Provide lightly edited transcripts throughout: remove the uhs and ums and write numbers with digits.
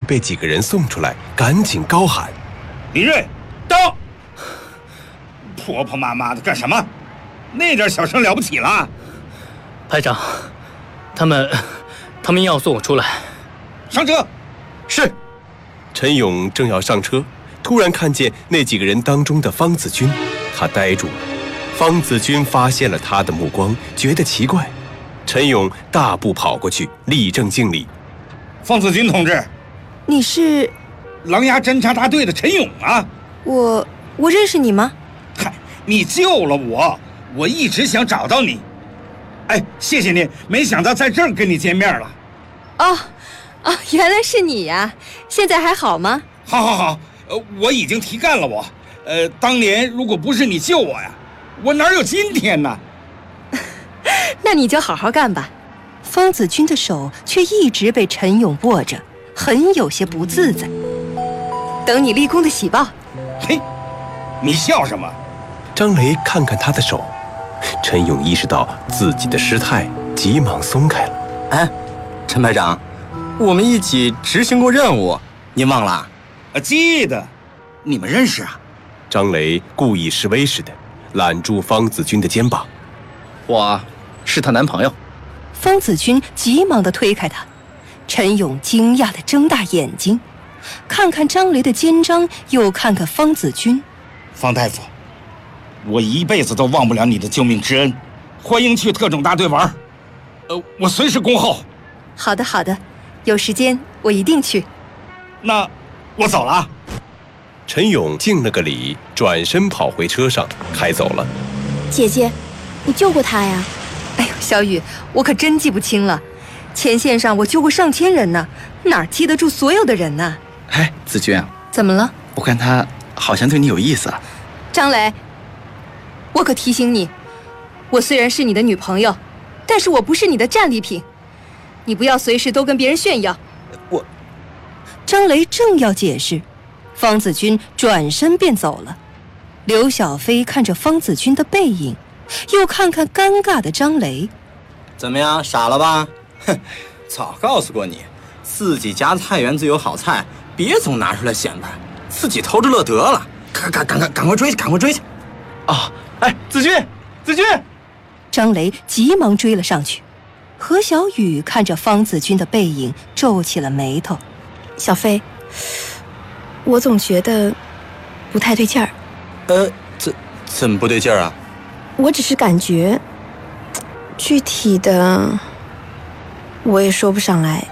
被几个人送出来，赶紧高喊：“ 林瑞，到！婆婆妈妈的干什么？那点小声了不起了？” 排长，他们要送我出来。 上车。 是。陈勇正要上车，突然看见那几个人当中的方子军，他呆住了。方子军发现了他的目光，觉得奇怪。陈勇大步跑过去，立正敬礼：“ 方子军同志， 你是狼牙侦察大队的陈勇啊？” 我认识你吗？ 嗨，你救了我，我一直想找到你。哎，谢谢您，没想到在这儿跟你见面了。 哦，原来是你呀！现在还好吗？ 好，我已经提干了我。当年如果不是你救我呀，我哪有今天呢？ 那你就好好干吧。方子军的手却一直被陈勇握着，很有些不自在。等你立功的喜报。 嘿，你笑什么？ 张雷看看他的手，陈勇意识到自己的失态，急忙松开了。 哎，陈排长，我们一起执行过任务，您忘了？ 记得，你们认识啊？ 张雷故意示威似的揽住方子军的肩膀：“ 我是她男朋友。” 方子军急忙地推开他。陈勇惊讶地睁大眼睛，看看张雷的肩章，又看看方子军。 方大夫，我一辈子都忘不了你的救命之恩，欢迎去特种大队玩。我随时恭候。 好的，有时间我一定去。 那我走了。 陈勇敬了个礼，转身跑回车上，开走了。 姐姐，你救过他呀？ 哎呦，小雨，我可真记不清了。前线上我救过上千人呢，哪记得住所有的人呢？ 哎，子君， 怎么了？ 我看他好像对你有意思啊。 张雷，我可提醒你，我虽然是你的女朋友，但是我不是你的战利品，你不要随时都跟别人炫耀。张雷正要解释，方子军转身便走了。刘小飞看着方子军的背影，又看看尴尬的张雷。 怎么样，傻了吧？哼，早告诉过你，自己家菜园子有好菜，别总拿出来显摆，自己偷着乐得了。赶快追去！啊！哎，子君！ 张雷急忙追了上去。何小雨看着方子军的背影，皱起了眉头。 小飞，我总觉得不太对劲儿。 怎么不对劲儿啊？ 我只是感觉，具体的我也说不上来。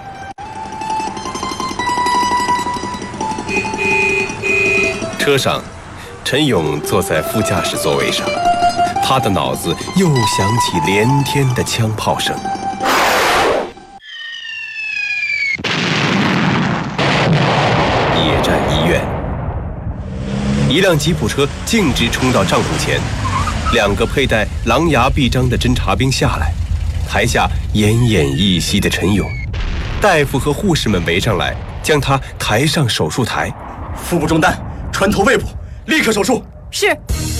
车上，陈勇坐在副驾驶座位上，他的脑子又响起连天的枪炮声。野战医院，一辆吉普车径直冲到帐篷前，2个佩戴狼牙臂章的侦察兵下来，台下奄奄一息的陈勇，大夫和护士们围上来，将他抬上手术台。 腹部中弹，穿透胃部，立刻手术。 是。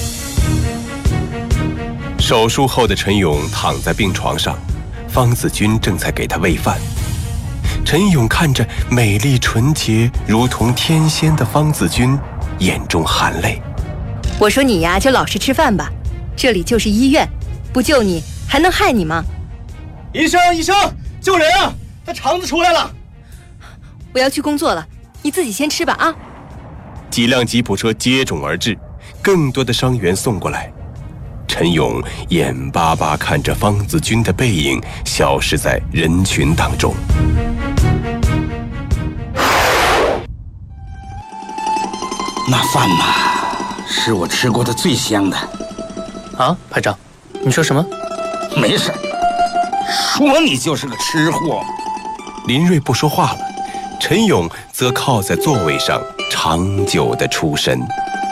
手术后的陈勇躺在病床上，方子军正在给他喂饭。陈勇看着美丽纯洁如同天仙的方子军，眼中含泪。 我说你呀，就老实吃饭吧，这里就是医院，不救你还能害你吗？ 医生，救人啊！他肠子出来了。 我要去工作了，你自己先吃吧啊。 几辆吉普车接踵而至，更多的伤员送过来。陈勇眼巴巴看着方子军的背影消失在人群当中。 那饭嘛，是我吃过的最香的。 啊，排长，你说什么？ 没事，说你就是个吃货。 林瑞不说话了，陈勇则靠在座位上长久地出神。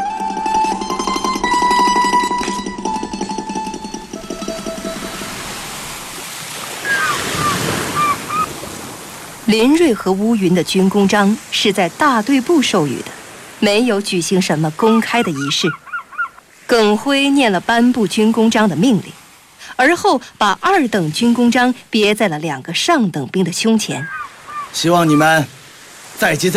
林瑞和乌云的军功章是在大队部授予的，没有举行什么公开的仪式。耿辉念了颁布军功章的命令，而后把2等军功章别在了2个上等兵的胸前。 希望你们再接再